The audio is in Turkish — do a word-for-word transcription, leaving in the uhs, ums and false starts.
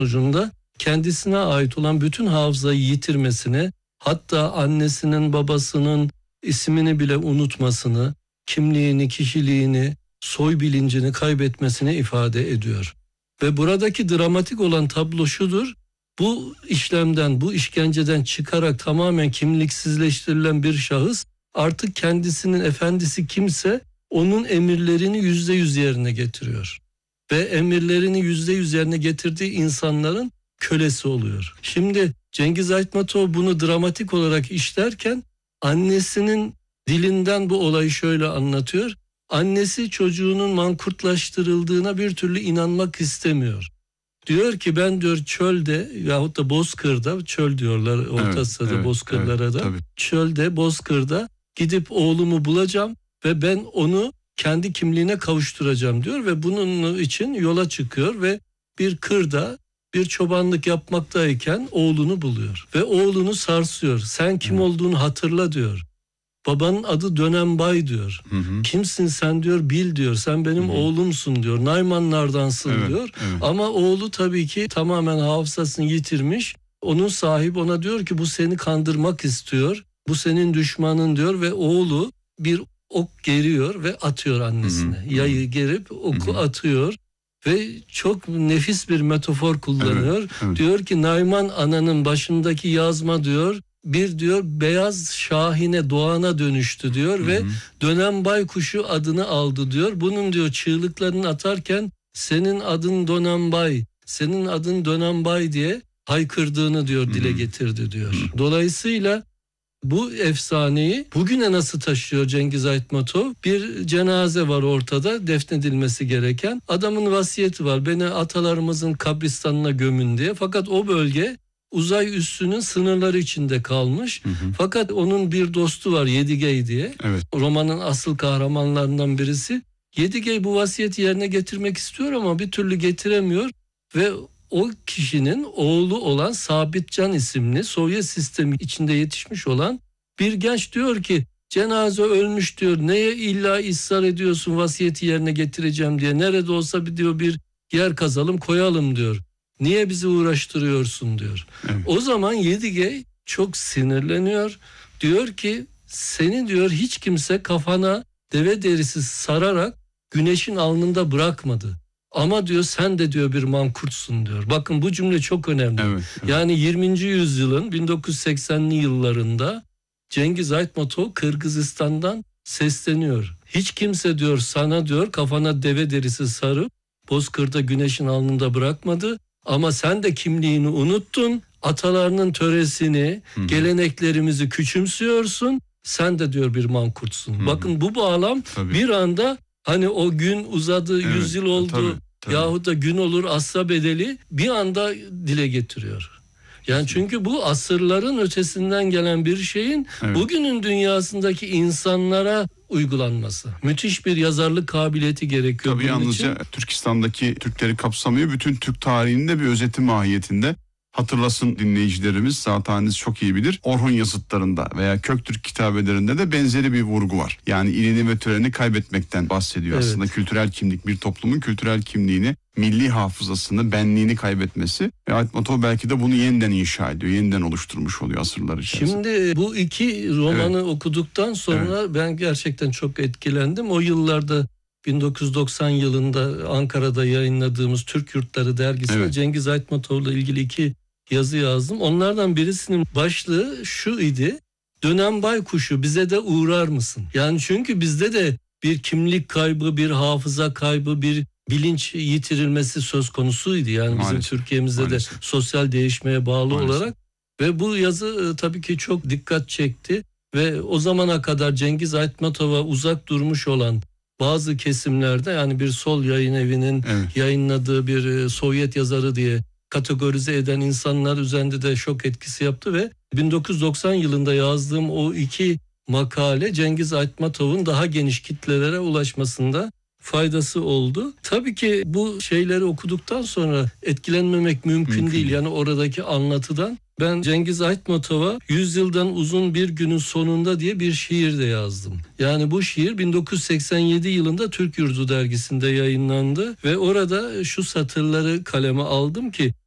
sonucunda kendisine ait olan bütün hafızayı yitirmesini, hatta annesinin babasının ismini bile unutmasını, kimliğini, kişiliğini, soy bilincini kaybetmesini ifade ediyor. Ve buradaki dramatik olan tablo şudur: bu işlemden, bu işkenceden çıkarak tamamen kimliksizleştirilen bir şahıs artık kendisinin efendisi kimse onun emirlerini yüzde yüz yerine getiriyor. Ve emirlerini yüzde yüz yerine getirdiği insanların kölesi oluyor. Şimdi Cengiz Aytmatov bunu dramatik olarak işlerken annesinin dilinden bu olayı şöyle anlatıyor. Annesi çocuğunun mankurtlaştırıldığına bir türlü inanmak istemiyor. Diyor ki ben diyor çölde yahut da bozkırda, çöl diyorlar Orta evet, Asya'da evet, bozkırlara evet, da. Tabii. Çölde, bozkırda gidip oğlumu bulacağım ve ben onu kendi kimliğine kavuşturacağım diyor ve bunun için yola çıkıyor ve bir kırda bir çobanlık yapmaktayken oğlunu buluyor ve oğlunu sarsıyor. Sen kim evet. olduğunu hatırla diyor. Babanın adı Dönembay diyor. Hı hı. Kimsin sen diyor, bil diyor. Sen benim hı hı. oğlumsun diyor. Naymanlardansın evet, diyor. Evet. Ama oğlu tabii ki tamamen hafızasını yitirmiş. Onun sahibi ona diyor ki bu seni kandırmak istiyor. Bu senin düşmanın diyor ve oğlu bir ok geriyor ve atıyor annesine. Hı hı. Yayı gerip oku hı hı. atıyor. Ve çok nefis bir metafor kullanıyor. Evet, evet. Diyor ki Nayman ananın başındaki yazma diyor bir diyor beyaz şahine doğana dönüştü diyor hı hı. ve dönen baykuşu adını aldı diyor. Bunun diyor çığlıklarını atarken senin adın Dönembay, senin adın Dönembay diye haykırdığını diyor hı hı. dile getirdi diyor. Hı hı. Dolayısıyla bu efsaneyi bugüne nasıl taşıyor Cengiz Aytmatov? Bir cenaze var ortada, defnedilmesi gereken. Adamın vasiyeti var, beni atalarımızın kabristanına gömün diye. Fakat o bölge uzay üssünün sınırları içinde kalmış. Hı hı. Fakat onun bir dostu var, Yedigey diye. Evet. Romanın asıl kahramanlarından birisi. Yedigey bu vasiyeti yerine getirmek istiyor ama bir türlü getiremiyor ve o kişinin oğlu olan Sabitcan isimli Sovyet sistemi içinde yetişmiş olan bir genç diyor ki cenaze ölmüş diyor. Neye illa ısrar ediyorsun vasiyeti yerine getireceğim diye. Nerede olsa bir diyor bir yer kazalım koyalım diyor. Niye bizi uğraştırıyorsun diyor. Evet. O zaman Yedigey çok sinirleniyor. Diyor ki seni diyor hiç kimse kafana deve derisi sararak güneşin alnında bırakmadı. Ama diyor sen de diyor bir mankurtsun diyor. Bakın bu cümle çok önemli. Evet, evet. Yani yirminci yüzyılın bin dokuz yüz seksenli yıllarında Cengiz Aytmatov Kırgızistan'dan sesleniyor. Hiç kimse diyor sana diyor kafana deve derisi sarıp bozkırda güneşin alnında bırakmadı. Ama sen de kimliğini unuttun. Atalarının töresini, Hı-hı. geleneklerimizi küçümsüyorsun. Sen de diyor bir mankurtsun. Hı-hı. Bakın bu bağlam tabii. bir anda hani o gün uzadı, evet, yüz yıl oldu tabii, tabii. yahut da gün olur asra bedeli bir anda dile getiriyor. Yani çünkü bu asırların ötesinden gelen bir şeyin evet. bugünün dünyasındaki insanlara uygulanması. Müthiş bir yazarlık kabiliyeti gerekiyor. Tabii yalnızca için. Türkistan'daki Türkleri kapsamıyor. Bütün Türk tarihinde bir özeti mahiyetinde. Hatırlasın dinleyicilerimiz, zaten çok iyi bilir. Orhun yazıtlarında veya Köktürk kitabelerinde de benzeri bir vurgu var. Yani ilini ve töreni kaybetmekten bahsediyor evet. aslında. Kültürel kimlik, bir toplumun kültürel kimliğini, milli hafızasını, benliğini kaybetmesi. Ve Aytmatov belki de bunu yeniden inşa ediyor, yeniden oluşturmuş oluyor asırlar içerisinde. Şimdi bu iki romanı evet. okuduktan sonra evet. ben gerçekten çok etkilendim. O yıllarda bin dokuz yüz doksan yılında Ankara'da yayınladığımız Türk Yurtları dergisine evet. Cengiz Aytmatov'la ilgili iki yazı yazdım. Onlardan birisinin başlığı şu idi: Dönen baykuşu bize de uğrar mısın? Yani çünkü bizde de bir kimlik kaybı, bir hafıza kaybı, bir bilinç yitirilmesi söz konusuydu. Yani maalesef, bizim Türkiye'mizde maalesef. de sosyal değişmeye bağlı maalesef. olarak. Ve bu yazı tabii ki çok dikkat çekti. Ve o zamana kadar Cengiz Aytmatov'a uzak durmuş olan bazı kesimlerde, yani bir sol yayın evinin evet. yayınladığı bir Sovyet yazarı diye kategorize eden insanlar üzerinde de şok etkisi yaptı ve bin dokuz yüz doksan yılında yazdığım o iki makale Cengiz Aytmatov'un daha geniş kitlelere ulaşmasında faydası oldu. Tabii ki bu şeyleri okuduktan sonra etkilenmemek mümkün, mümkün değil. Yani oradaki anlatıdan. Ben Cengiz Aytmatov'a Yüzyıldan Uzun Bir Günün Sonunda diye bir şiir de yazdım. Yani bu şiir bin dokuz yüz seksen yedi yılında Türk Yurdu dergisinde yayınlandı ve orada şu satırları kaleme aldım ki